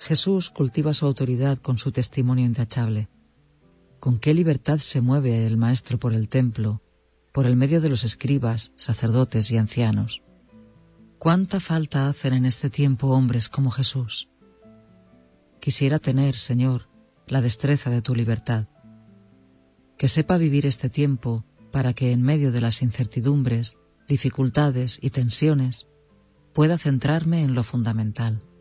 Jesús cultiva su autoridad con su testimonio intachable. Con qué libertad se mueve el Maestro por el templo, por el medio de los escribas, sacerdotes y ancianos. ¿Cuánta falta hacen en este tiempo hombres como Jesús? Quisiera tener, Señor, la destreza de tu libertad. Que sepa vivir este tiempo para que en medio de las incertidumbres, dificultades y tensiones pueda centrarme en lo fundamental.